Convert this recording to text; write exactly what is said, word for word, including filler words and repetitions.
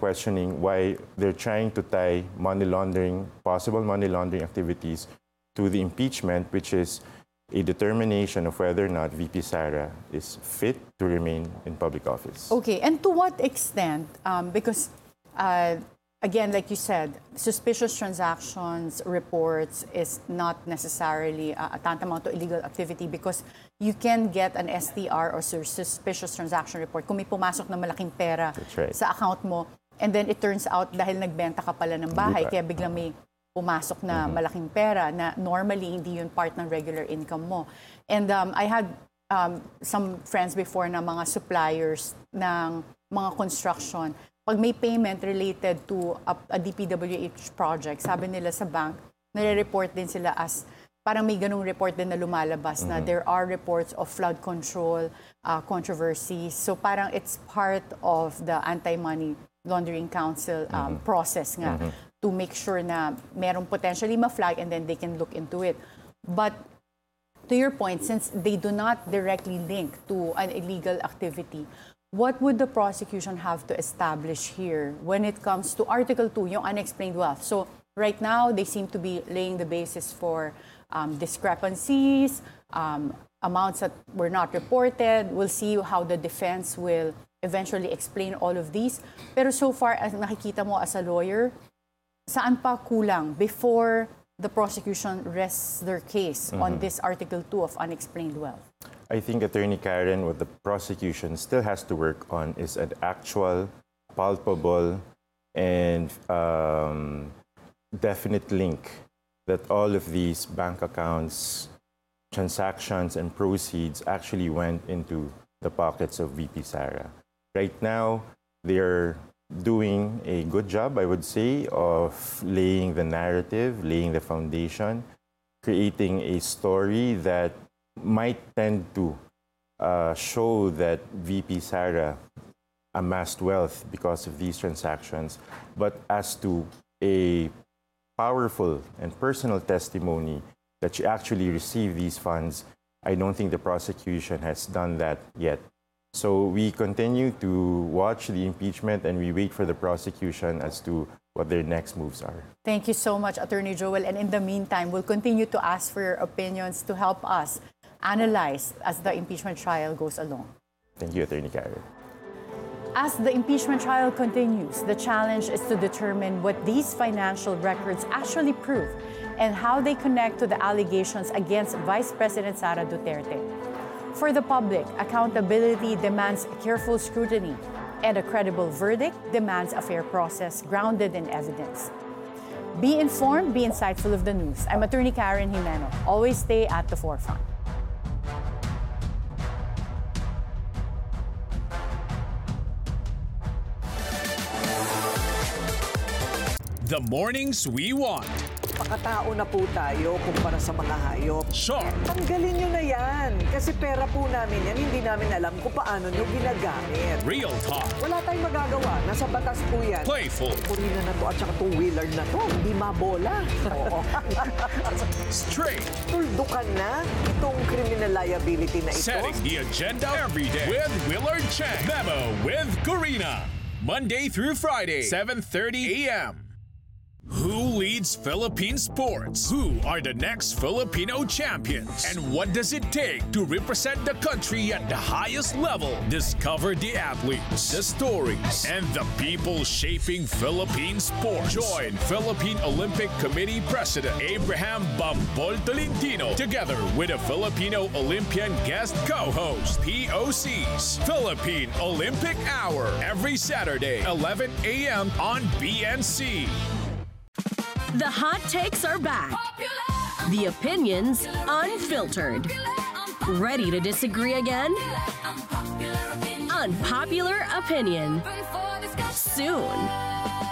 questioning why they're trying to tie money laundering, possible money laundering activities to the impeachment, which is a determination of whether or not V P Sara is fit to remain in public office. Okay, and to what extent? Um, because, uh, again, like you said, suspicious transactions reports is not necessarily uh, a tantamount to illegal activity because you can get an S T R or suspicious transaction report kung may pumasok na malaking pera right. sa account mo and then it turns out dahil nagbenta ka pala ng bahay, kaya biglang may pumasok na mm-hmm. malaking pera na normally hindi yun part ng regular income mo. And um, I had um, some friends before na mga suppliers ng mga construction. Pag may payment related to a, a D P W H project, sabi nila sa bank, nare-report din sila as, parang may ganung report din na lumalabas mm-hmm. na there are reports of flood control uh, controversies. So parang it's part of the Anti-Money Laundering Council um, mm-hmm. process nga. Mm-hmm. to make sure na merong potentially ma-flag and then they can look into it. But to your point, since they do not directly link to an illegal activity, what would the prosecution have to establish here when it comes to Article two, yung unexplained wealth? So right now, they seem to be laying the basis for um, discrepancies, um, amounts that were not reported. We'll see how the defense will eventually explain all of these. Pero so far, as nakikita mo as a lawyer, saan pa kulang before the prosecution rests their case mm-hmm. on this Article two of unexplained wealth? I think, Attorney Karen, what the prosecution still has to work on is an actual, palpable, and um, definite link that all of these bank accounts, transactions, and proceeds actually went into the pockets of V P Sara. Right now, they're doing a good job, I would say, of laying the narrative, laying the foundation, creating a story that might tend to uh, show that V P Sara amassed wealth because of these transactions. But as to a powerful and personal testimony that she actually received these funds, I don't think the prosecution has done that yet. So we continue to watch the impeachment and we wait for the prosecution as to what their next moves are. Thank you so much, Attorney Joel. And in the meantime, we'll continue to ask for your opinions to help us analyze as the impeachment trial goes along. Thank you, Attorney Karen. As the impeachment trial continues, the challenge is to determine what these financial records actually prove and how they connect to the allegations against Vice President Sara Duterte. For the public, accountability demands careful scrutiny, and a credible verdict demands a fair process grounded in evidence. Be informed, be insightful of the news. I'm Attorney Karen Jimeno. Always stay at the forefront. The mornings we want. Pakatao na po tayo kumpara sa mga hayop. Sharp. Tanggalin nyo na yan. Kasi pera po namin yan, hindi namin alam kung paano nyo ginagamit. Real talk. Wala tayong magagawa. Nasa batas po yan. Playful. Purina na to at saka itong wheeler na to. Hindi mabola. Oo. Straight. Tuldukan na itong criminal liability na ito. Setting the agenda every day with Willard Chang. Memo with Corina. Monday through Friday, seven thirty a.m. Who leads Philippine sports? Who are the next Filipino champions? And what does it take to represent the country at the highest level? Discover the athletes, the stories, and the people shaping Philippine sports. Join Philippine Olympic Committee President Abraham Bambol Tolentino together with a Filipino Olympian guest co-host, P O C's Philippine Olympic Hour every Saturday, eleven a.m. on B N C. The hot takes are back. The opinions unfiltered. Ready to disagree again? Unpopular opinion. Soon.